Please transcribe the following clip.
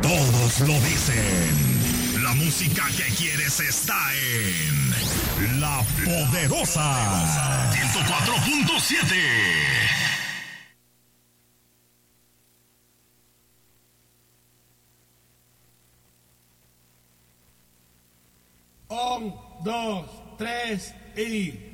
Todos lo dicen. La música que quieres está en La Poderosa 104.7. 1, 2, 3 y...